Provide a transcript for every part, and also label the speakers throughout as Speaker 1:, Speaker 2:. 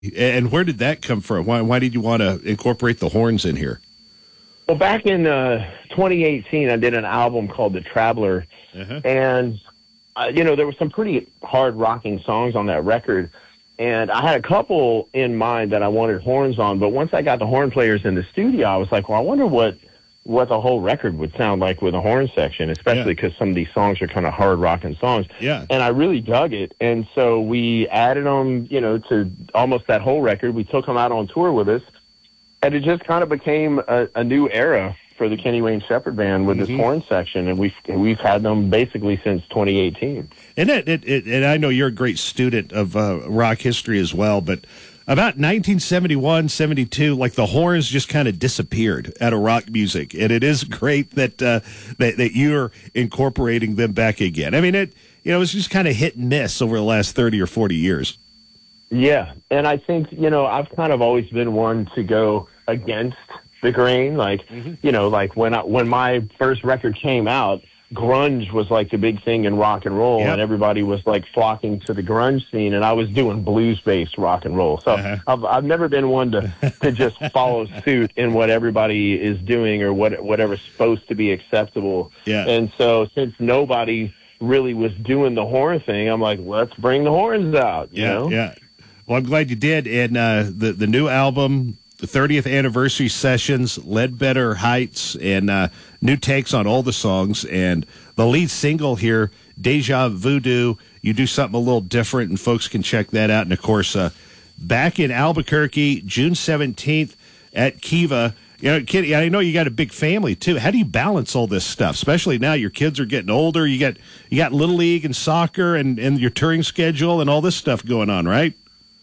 Speaker 1: And where did that come from? Why did you want to incorporate the horns in here?
Speaker 2: Well, back in 2018, I did an album called The Traveler, and there were some pretty hard rocking songs on that record, and I had a couple in mind that I wanted horns on. But once I got the horn players in the studio, I was like, well, I wonder what the whole record would sound like with a horn section, especially because some of these songs are kind of hard rocking songs.
Speaker 1: Yeah.
Speaker 2: And I really dug it. And so we added them, to almost that whole record. We took them out on tour with us, and it just kind of became a new era for the Kenny Wayne Shepherd Band with this horn section. And we've had them basically since 2018.
Speaker 1: And I know you're a great student of rock history as well, but about 1971, 72, like the horns just kind of disappeared out of rock music, and it is great that that you're incorporating them back again. I mean, it was just kind of hit and miss over the last 30 or 40 years.
Speaker 2: Yeah, and I think I've kind of always been one to go against the grain, like like when my first record came out, grunge was like the big thing in rock and roll, and everybody was like flocking to the grunge scene, and I was doing blues-based rock and roll. So I've never been one to just follow suit in what everybody is doing or whatever's supposed to be acceptable.
Speaker 1: Yeah.
Speaker 2: And so since nobody really was doing the horn thing, I'm like, let's bring the horns out. You know?
Speaker 1: Yeah. Well, I'm glad you did. And the new album, the 30th anniversary sessions, Ledbetter Heights, and new takes on all the songs. And the lead single here, Deja Voodoo, you do something a little different, and folks can check that out. And, of course, back in Albuquerque, June 17th at Kiva. Kenny, I know you got a big family, too. How do you balance all this stuff, especially now your kids are getting older? You got Little League and soccer and your touring schedule and all this stuff going on, right?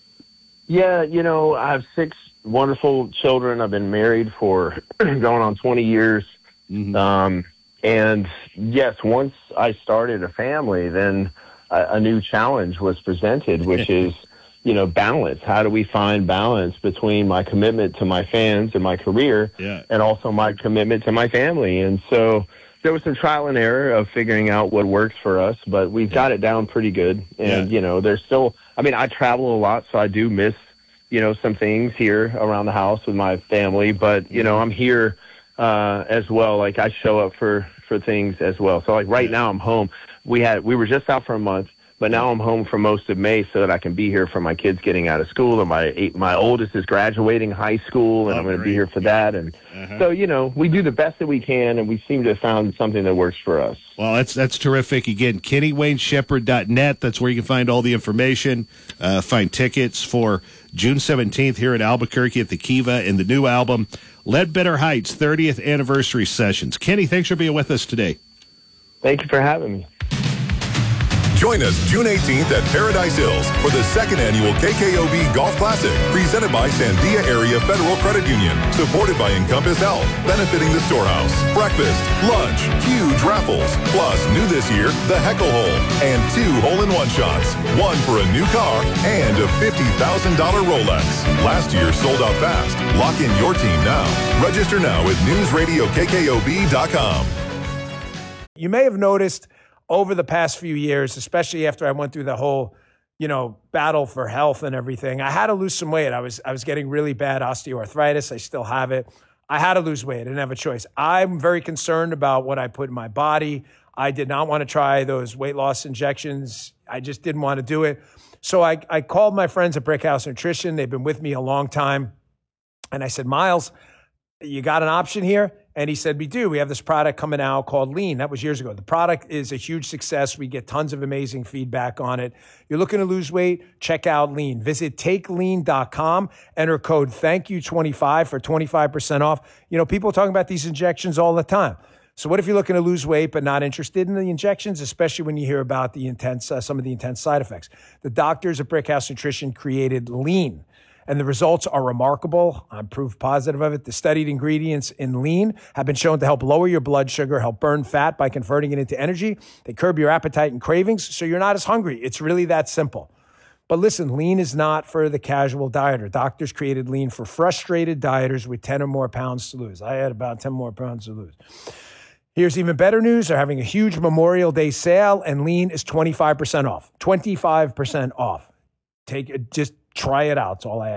Speaker 2: Yeah, I have 6 wonderful children. I've been married for going on 20 years. And yes, once I started a family, then a new challenge was presented, which is, balance. How do we find balance between my commitment to my fans and my career and also my commitment to my family? And so there was some trial and error of figuring out what works for us, but we've got it down pretty good. And, there's still, I travel a lot, so I do miss, some things here around the house with my family, but, I'm here as well. Like I show up for things as well. So like right now I'm home. We were just out for a month, but now I'm home for most of May so that I can be here for my kids getting out of school. And my oldest is graduating high school, and I'm going to be here for that. And so, we do the best that we can, and we seem to have found something that works for us.
Speaker 1: Well, that's terrific. Again, KennyWayneShepherd.net. That's where you can find all the information, find tickets for June 17th here in Albuquerque at the Kiva, and the new album, Ledbetter Heights, 30th Anniversary Sessions. Kenny, thanks for being with us today.
Speaker 2: Thank you for having me.
Speaker 3: Join us June 18th at Paradise Hills for the 2nd annual KKOB Golf Classic, presented by Sandia Area Federal Credit Union, supported by Encompass Health, benefiting the Storehouse. Breakfast, lunch, huge raffles, plus new this year, the Heckle Hole, and 2 hole-in-one shots, 1 for a new car and a $50,000 Rolex. Last year sold out fast. Lock in your team now. Register now at newsradiokkob.com.
Speaker 4: You may have noticed over the past few years, especially after I went through the whole, battle for health and everything, I had to lose some weight. I was getting really bad osteoarthritis. I still have it. I had to lose weight. I didn't have a choice. I'm very concerned about what I put in my body. I did not want to try those weight loss injections. I just didn't want to do it. So I called my friends at Brickhouse Nutrition. They've been with me a long time. And I said, Miles, you got an option here? And he said, we do. We have this product coming out called Lean. That was years ago. The product is a huge success. We get tons of amazing feedback on it. You're looking to lose weight? Check out Lean. Visit takelean.com. Enter code THANKYOU25 for 25% off. People are talking about these injections all the time. So what if you're looking to lose weight but not interested in the injections, especially when you hear about the some of the intense side effects? The doctors at Brickhouse Nutrition created Lean, and the results are remarkable. I'm proof positive of it. The studied ingredients in Lean have been shown to help lower your blood sugar, help burn fat by converting it into energy. They curb your appetite and cravings, so you're not as hungry. It's really that simple. But listen, Lean is not for the casual dieter. Doctors created Lean for frustrated dieters with 10 or more pounds to lose. I had about 10 more pounds to lose. Here's even better news. They're having a huge Memorial Day sale, and Lean is 25% off. 25% off. Just try it out. That's all I ask.